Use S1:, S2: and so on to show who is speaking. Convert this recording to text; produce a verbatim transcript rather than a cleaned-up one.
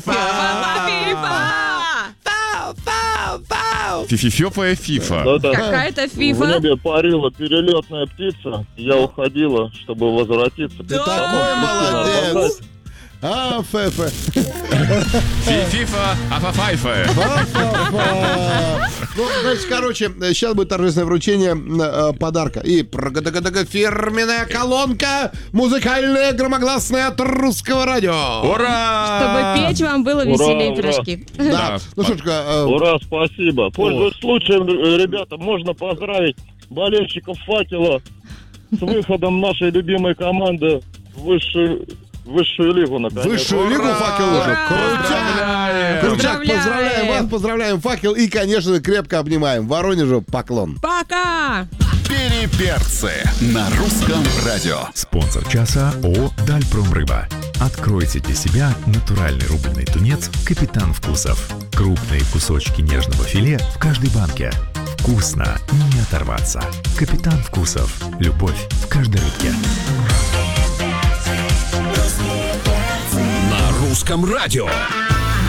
S1: Фифифёфая фифа.
S2: Да-да.
S3: Какая-то
S2: В
S3: фифа.
S2: небе парила перелетная птица. Я уходила, чтобы возвратиться.
S4: Ты такой молодец. А, Фефе.
S1: Фифа, афафайфа.
S4: Ну, значит, короче, сейчас будет торжественное вручение э, подарка. И прогодогодого фирменная колонка музыкальная громогласная от Русского радио.
S1: Ура!
S3: Чтобы петь вам было веселее
S2: ура.
S3: пирожки.
S4: Да. Ну что ж, э,
S2: Ура, спасибо. Пользуясь случаем, ребята, можно поздравить болельщиков «Факела» с выходом нашей любимой команды в высшую, высшую лигу, наконец.
S4: высшую лигу «Факел» уже. Крутяк. Крутяк,
S3: Поздравляем.
S4: поздравляем вас, поздравляем «Факел» и, конечно, крепко обнимаем. Воронежу поклон.
S3: Пока!
S5: Переперцы на Русском радио.
S6: Спонсор часа ООО «Дальпромрыба». Откройте для себя натуральный рубленый тунец «Капитан Вкусов». Крупные кусочки нежного филе в каждой банке. Вкусно, не оторваться. «Капитан Вкусов». Любовь в каждой рыбке.
S5: На Русском радио.